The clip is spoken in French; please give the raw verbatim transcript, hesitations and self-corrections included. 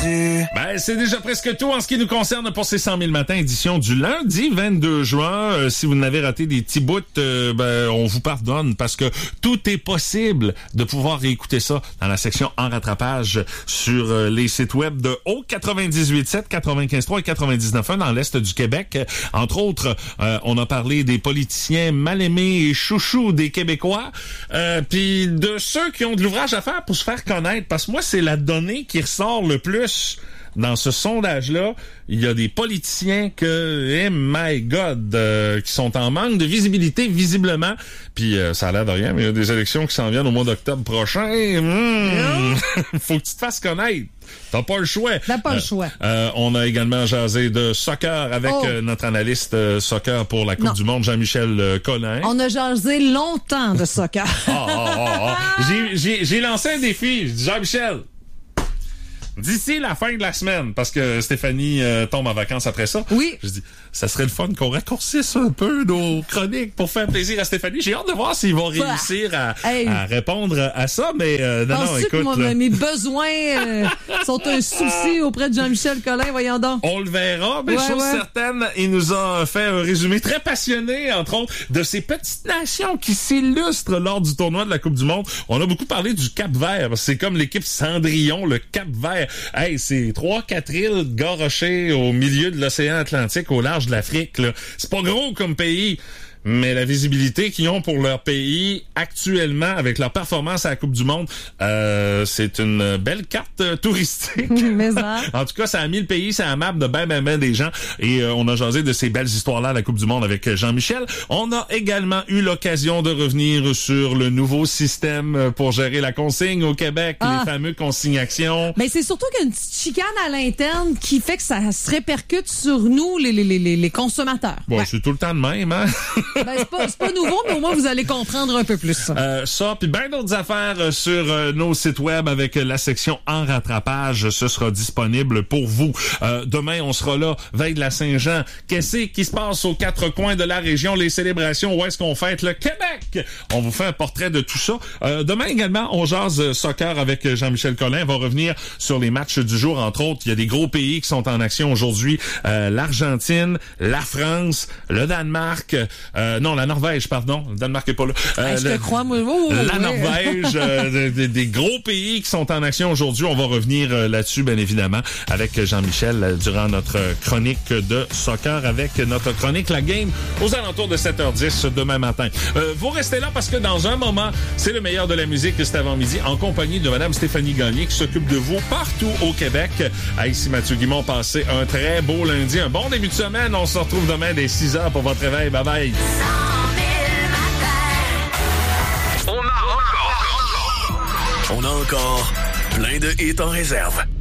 Énergie. Ben, c'est déjà presque tout en ce qui nous concerne pour ces cent mille matins, édition du lundi vingt-deux juin. Euh, si vous n'avez raté des petits bouts, euh, ben, on vous pardonne parce que tout est possible de pouvoir réécouter ça dans la section en rattrapage sur euh, les sites web de O quatre-vingt-dix-huit sept, quatre-vingt-quinze trois et quatre-vingt-dix-neuf un dans l'Est du Québec. Entre autres, euh, on a parlé des politiciens mal aimés et chouchous des Québécois, euh, puis de ceux qui ont de l'ouvrage à faire pour se faire connaître. Parce que moi, c'est la donnée qui ressort le plus dans ce sondage-là. Il y a des politiciens que, eh my God, euh, qui sont en manque de visibilité, visiblement. Puis euh, ça a l'air de rien, mais il y a des élections qui s'en viennent au mois d'octobre prochain. Mmh. Faut que tu te fasses connaître. T'as pas le choix. T'as pas euh, le choix. Euh, on a également jasé de soccer avec oh. euh, notre analyste euh, soccer pour la Coupe non. du Monde, Jean-Michel euh, Collin. On a jasé longtemps de soccer. ah, ah, ah, ah. J'ai, j'ai, j'ai lancé un défi. Je dis, Jean-Michel, d'ici la fin de la semaine, parce que Stéphanie euh, tombe en vacances après ça. Oui. Je dis, ça serait le fun qu'on raccourcisse un peu nos chroniques pour faire plaisir à Stéphanie. J'ai hâte de voir s'ils vont réussir à, hey. à répondre à ça, mais euh, non, non, écoute. Que moi, là, mes besoins euh, sont un souci auprès de Jean-Michel Collin, voyons donc. on le verra, mais ouais, chose ouais. certaine, il nous a fait un résumé très passionné, entre autres, de ces petites nations qui s'illustrent lors du tournoi de la Coupe du Monde. On a beaucoup parlé du Cap-Vert. C'est comme l'équipe Cendrillon, le Cap-Vert. Hey, c'est trois, quatre îles garochées au milieu de l'océan Atlantique, au large de l'Afrique, là. C'est pas gros comme pays, mais la visibilité qu'ils ont pour leur pays actuellement, avec leur performance à la Coupe du Monde, euh, c'est une belle carte euh, touristique. Mais ça. En tout cas, ça a mis le pays, ça a map de ben, ben, ben des gens. Et euh, on a jasé de ces belles histoires-là à la Coupe du Monde avec Jean-Michel. On a également eu l'occasion de revenir sur le nouveau système pour gérer la consigne au Québec, ah. les fameux consignations. Mais c'est surtout qu'il y a une petite chicane à l'interne qui fait que ça se répercute sur nous, les, les, les, les consommateurs. Bon, ouais. c'est tout le temps de même, hein? Ben, c'est pas, c'est pas nouveau, mais au moins, vous allez comprendre un peu plus ça. Euh, ça, puis bien d'autres affaires sur euh, nos sites web avec la section en rattrapage. Ce sera disponible pour vous. Euh, demain, on sera là, veille de la Saint-Jean. Qu'est-ce qui se passe aux quatre coins de la région? Les célébrations, où est-ce qu'on fête le Québec? On vous fait un portrait de tout ça. Euh, demain également, on jase soccer avec Jean-Michel Collin. On va revenir sur les matchs du jour. Entre autres, il y a des gros pays qui sont en action aujourd'hui. Euh, L'Argentine, la France, le Danemark... Euh, non, la Norvège, pardon. Le Danemark est pas là. Euh, hey, je te le, crois, moi. Oh, la ouais. Norvège, euh, des, des gros pays qui sont en action aujourd'hui. On va revenir euh, là-dessus, bien évidemment, avec Jean-Michel euh, durant notre chronique de soccer, avec notre chronique La Game aux alentours de sept heures dix demain matin. Euh, vous restez là parce que dans un moment, c'est le meilleur de la musique de cet avant-midi en compagnie de Madame Stéphanie Gagné qui s'occupe de vous partout au Québec. Ah, ici Mathieu Guimond, passez un très beau lundi, un bon début de semaine. On se retrouve demain dès six heures pour votre réveil. Bye bye. On a encore, on a encore plein de hits en réserve.